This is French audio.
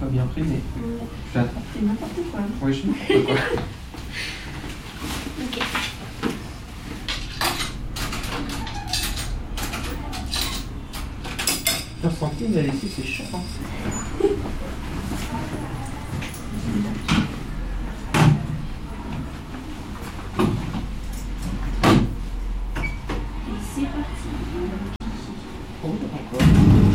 pas bien pris, mais Ouais. j'attends. C'est n'importe quoi. Oui, je sais n'importe quoi. Ok. Faire sentir la lessive, c'est chiant. Hein. Et c'est parti. Oh, encore.